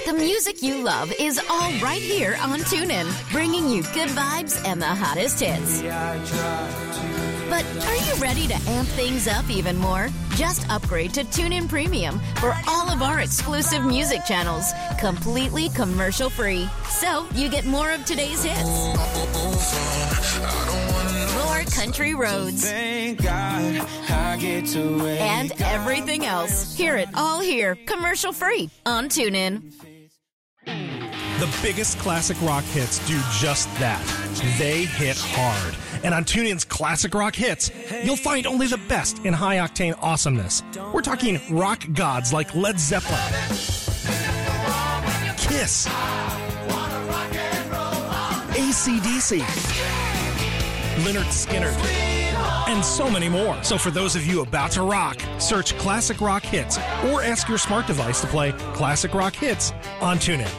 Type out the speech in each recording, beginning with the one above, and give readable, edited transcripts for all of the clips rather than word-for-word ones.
The music you love is all right here on TuneIn, bringing you good vibes and the hottest hits. But are you ready to amp things up even more? Just upgrade to TuneIn Premium for all of our exclusive music channels, completely commercial-free. So you get more of today's hits, more country roads, Thank God I get to wake and everything else. Hear it all here, commercial-free on TuneIn. The biggest classic rock hits do just that. They hit hard. And on TuneIn's Classic Rock Hits, you'll find only the best in high-octane awesomeness. We're talking rock gods like Led Zeppelin, Kiss, AC/DC, Lynyrd Skynyrd, and so many more. So for those of you about to rock, search Classic Rock Hits or ask your smart device to play Classic Rock Hits on TuneIn.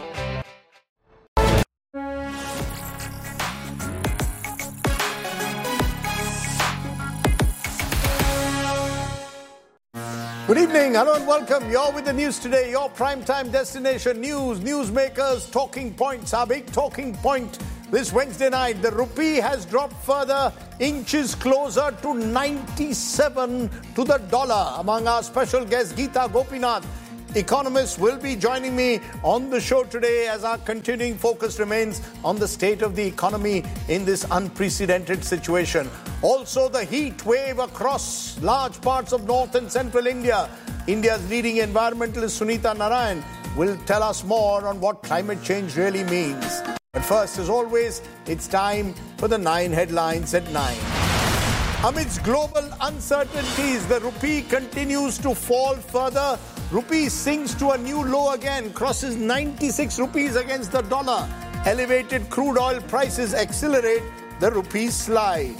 Good evening, hello and welcome. You're with the news today, your primetime destination news, newsmakers, talking points. Our big talking point this Wednesday night, the rupee has dropped further, inches closer to 97 to the dollar. Among our special guests, Geeta Gopinath, economist, will be joining me on the show today as our continuing focus remains on the state of the economy in this unprecedented situation. Also, the heat wave across large parts of north and central India. India's leading environmentalist Sunita Narayan will tell us more on what climate change really means. But first, as always, it's time for the 9 headlines at 9. Amidst global uncertainties, the rupee continues to fall further. Rupee sinks to a new low again, crosses 96 rupees against the dollar. Elevated crude oil prices accelerate the rupee slide.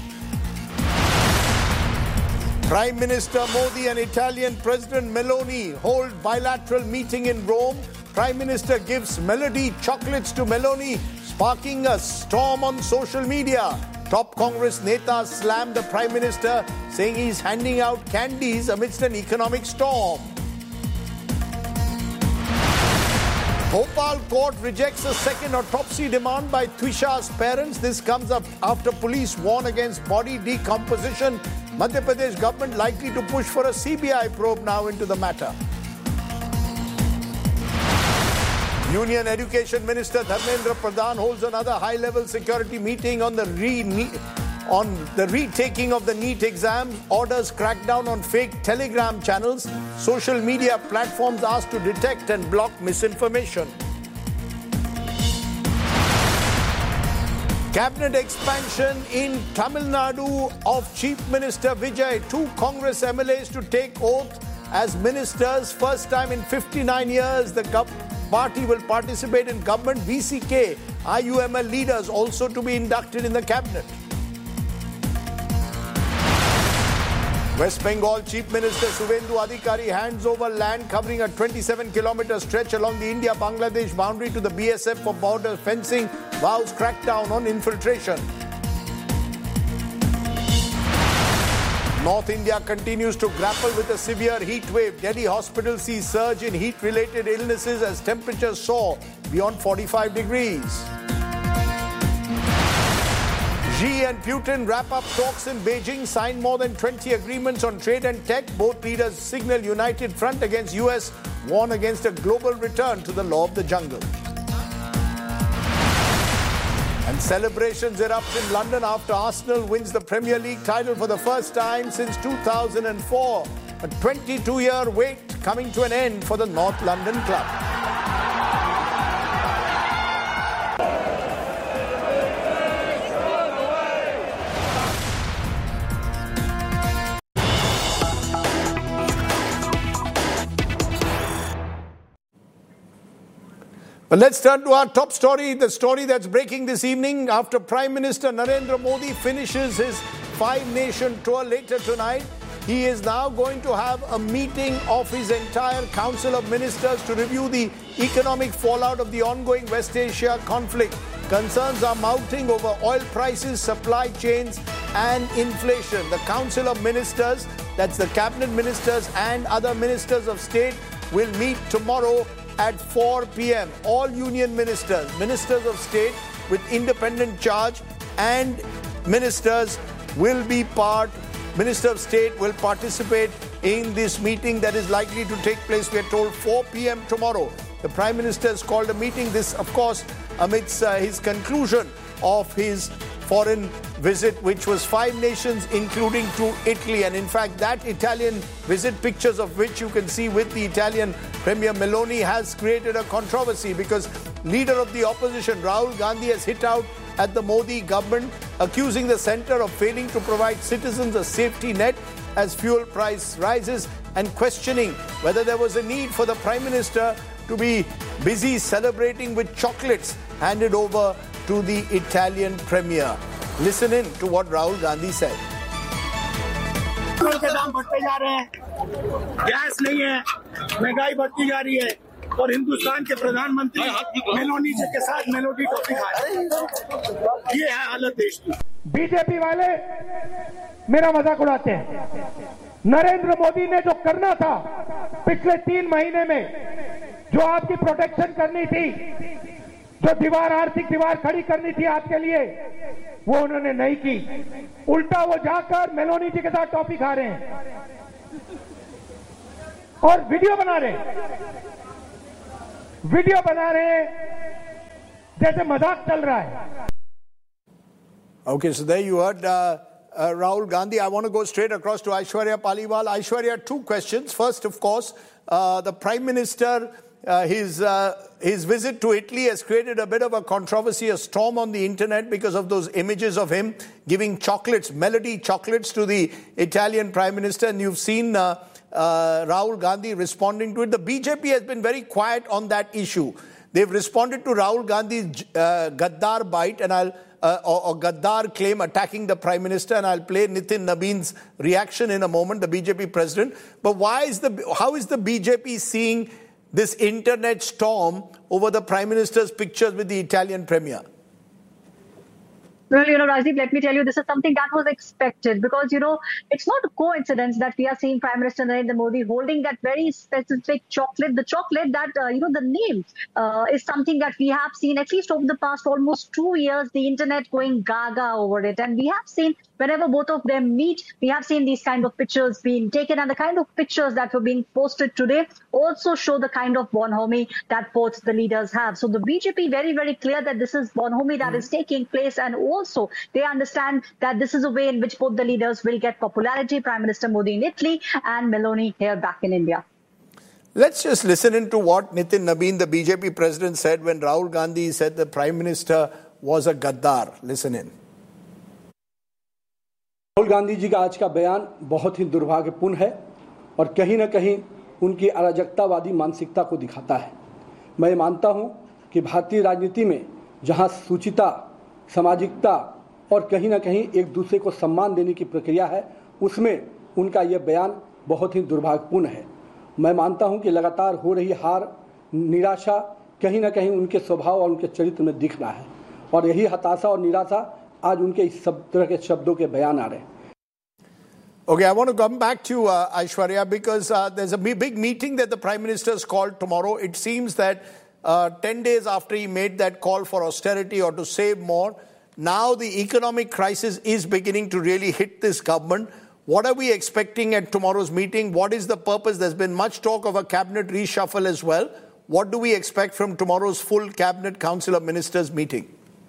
Prime Minister Modi and Italian President Meloni hold bilateral meeting in Rome. Prime Minister gives Melody chocolates to Meloni, sparking a storm on social media. Top Congress Netas slammed the Prime Minister, saying he's handing out candies amidst an economic storm. Bhopal court rejects a second autopsy demand by Twisha's parents. This comes up after police warn against body decomposition. Madhya Pradesh government likely to push for a CBI probe now into the matter. Union Education Minister Dharmendra Pradhan holds another high-level security meeting on the retaking of the NEET exams. Orders crackdown on fake Telegram channels. Social media platforms asked to detect and block misinformation. Cabinet expansion in Tamil Nadu of Chief Minister Vijay. 2 Congress MLAs to take oath as ministers. First time in 59 years, the party will participate in government. VCK, IUML leaders also to be inducted in the cabinet. West Bengal Chief Minister Suvendu Adhikari hands over land covering a 27-kilometer stretch along the India-Bangladesh boundary to the BSF for border fencing, vows crackdown on infiltration. North India continues to grapple with a severe heat wave. Delhi hospital sees surge in heat-related illnesses as temperatures soar beyond 45 degrees. Xi and Putin wrap up talks in Beijing, sign more than 20 agreements on trade and tech. Both leaders signal united front against US, warn against a global return to the law of the jungle. And celebrations erupt in London after Arsenal wins the Premier League title for the first time since 2004. A 22-year wait coming to an end for the North London club. But let's turn to our top story, the story that's breaking this evening after Prime Minister Narendra Modi finishes his 5-nation tour later tonight. He is now going to have a meeting of his entire Council of Ministers to review the economic fallout of the ongoing West Asia conflict. Concerns are mounting over oil prices, supply chains and inflation. The Council of Ministers, that's the cabinet ministers and other ministers of state, will meet tomorrow at 4 p.m. All union ministers, ministers of state with independent charge and ministers will be Minister of State will participate in this meeting that is likely to take place, we are told, 4 p.m. tomorrow. The Prime Minister has called a meeting. This, of course, amidst his conclusion of his foreign visit, which was 5 nations, including to Italy. And in fact, that Italian visit, pictures of which you can see with the Italian Premier Meloni, has created a controversy because leader of the opposition, Rahul Gandhi, has hit out at the Modi government, accusing the centre of failing to provide citizens a safety net as fuel price rises and questioning whether there was a need for the Prime Minister to be busy celebrating with chocolates handed over to the Italian Premier. Listen in to what Rahul Gandhi said. Gas नहीं है, महंगाई बढ़ती जा रही है और हिंदुस्तान के प्रधानमंत्री मेलोनी जी के साथ मेलोडी टॉफी खा रहे हैं। ये है हालत देश की। बीजेपी वाले मेरा मजाक उड़ाते हैं। नरेंद्र मोदी ने जो करना था पिछले 3 महीने में, जो आपकी प्रोटेक्शन करनी थी, जो दीवार, आर्थिक दीवार खड़ी करनी थी आपके लिए, वो उन्होंने नहीं की। उल्टा वो जाकर मेलोनी जी के साथ टॉफी खा रहे हैं और वीडियो बना रहे हैं जैसे मजाक चल रहा है। Okay, so there you heard Rahul Gandhi. I want to go straight across to Aishwarya Paliwal. Aishwarya, 2 questions. First, of course, the Prime Minister, his visit to Italy has created a bit of a controversy, a storm on the internet because of those images of him giving chocolates, melody chocolates to the Italian Prime Minister. And you've seen Rahul Gandhi responding to it. The BJP has been very quiet on that issue. They've responded to Rahul Gandhi's Gaddar bite and or Gaddar claim attacking the Prime Minister, and I'll play Nitin Nabeen's reaction in a moment, the BJP president. But how is the BJP seeing this internet storm over the Prime Minister's pictures with the Italian Premier? Well, Rajdeep, let me tell you, this is something that was expected because, it's not a coincidence that we are seeing Prime Minister Narendra Modi holding that very specific chocolate, the chocolate that, the name is something that we have seen at least over the past almost 2 years, the internet going gaga over it. And we have seen whenever both of them meet, we have seen these kind of pictures being taken, and the kind of pictures that were being posted today also show the kind of bonhomie that both the leaders have. So the BJP very, very clear that this is bonhomie that is taking place, and also they understand that this is a way in which both the leaders will get popularity, Prime Minister Modi in Italy and Meloni here back in India. Let's just listen into what Nitin Nabeen, the BJP president, said when Rahul Gandhi said the Prime Minister was a Gaddar. Listen in. Rahul Gandhi ji का आज का बयान बहुत ही दुर्भाग्यपूर्ण है और कहीं न कहीं उनकी अराजकतावादी मानसिकता को दिखाता है। मैं मानता हूं कि भारतीय राजनीति में जहां सूचिता, सामाजिकता और कहीं न कहीं एक दूसरे को सम्मान देने की प्रक्रिया है, उसमें उनका यह बयान बहुत ही दुर्भाग्यपूर्ण है। मैं मानता हूं कि लगातार हो रही हार, निराशा कहीं न कहीं उनके स्वभाव और उनके चरित्र में दिख रहा है और यही हताशा और निराशा आज उनके इस सब तरह के शब्दों के बयान आ रहे हैं। Okay, I want to come back to Aishwarya because there's a big meeting that the Prime Minister has called tomorrow. It seems that 10 days after he made that call for austerity or to save more, now the economic crisis is beginning to really hit this government. What are we expecting at tomorrow's meeting? What is the purpose? There's been much talk of a cabinet reshuffle as well. What do we expect from tomorrow's full Cabinet Council of Ministers meeting?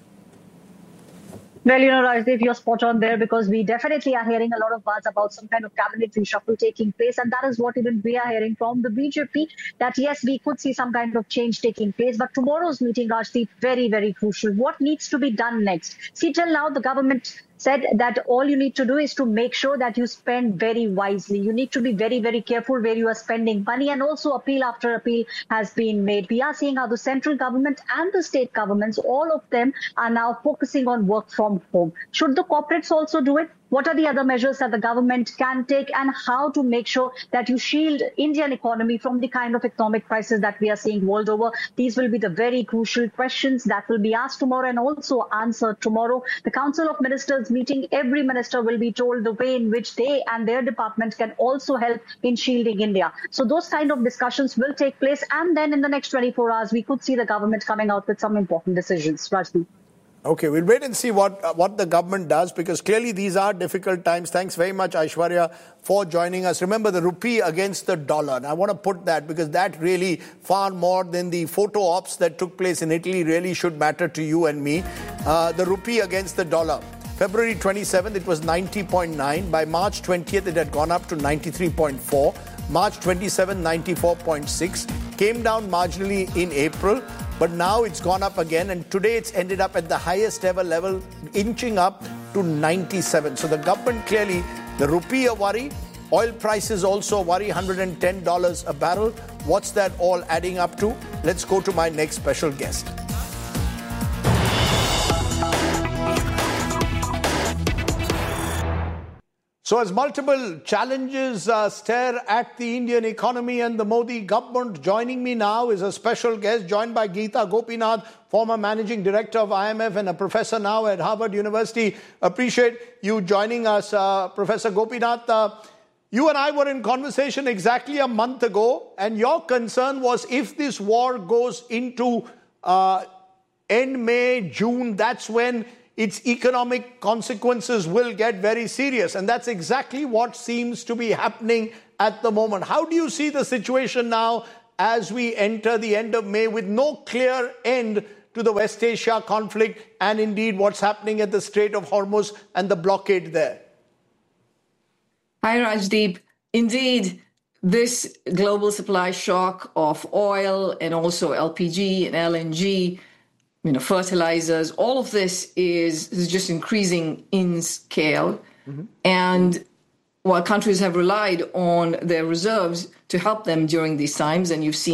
Well, Rajdeep, you're spot on there because we definitely are hearing a lot of buzz about some kind of cabinet reshuffle taking place. And that is what even we are hearing from the BJP, that yes, we could see some kind of change taking place. But tomorrow's meeting, Rajdeep, very, very crucial. What needs to be done next? See, till now, the government said that all you need to do is to make sure that you spend very wisely. You need to be very, very careful where you are spending money, and also appeal after appeal has been made. We are seeing how the central government and the state governments, all of them are now focusing on work from home. Should the corporates also do it? what are the other measures that the government can take, and how to make sure that you shield Indian economy from the kind of economic crisis that we are seeing world over. These will be the very crucial questions that will be asked tomorrow and also answered tomorrow. The Council of Ministers meeting, every minister will be told the way in which they and their department can also help in shielding India. So those kind of discussions will take place, and then in the next 24 hours, we could see the government coming out with some important decisions. Rajdeep. Okay, we'll wait and see what the government does, because clearly these are difficult times. Thanks very much, Aishwarya, for joining us. Remember, the rupee against the dollar. And I want to put that, because that really, far more than the photo ops that took place in Italy, really should matter to you and me. The rupee against the dollar. February 27th, it was 90.9. By March 20th, it had gone up to 93.4. March 27th, 94.6. Came down marginally in April. But now it's gone up again, and today it's ended up at the highest ever level, inching up to 97. So the government clearly, the rupee a worry, oil prices also a worry, $110 a barrel. What's that all adding up to? Let's go to my next special guest. So as multiple challenges stare at the Indian economy and the Modi government, joining me now is a special guest, joined by Geeta Gopinath, former managing director of IMF and a professor now at Harvard University. Appreciate you joining us, Professor Gopinath. You and I were in conversation exactly a month ago, and your concern was if this war goes into end May, June, that's when its economic consequences will get very serious. And that's exactly what seems to be happening at the moment. How do you see the situation now as we enter the end of May with no clear end to the West Asia conflict and indeed what's happening at the Strait of Hormuz and the blockade there? Hi, Rajdeep. Indeed, this global supply shock of oil and also LPG and LNG, fertilizers, all of this is just increasing in scale. Mm-hmm. And while countries have relied on their reserves to help them during these times, and you've seen